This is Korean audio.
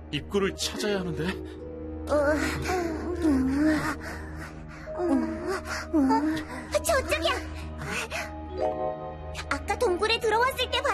입구를 찾아야 하는데. 저쪽이야. 아까 동굴에 들어왔을 때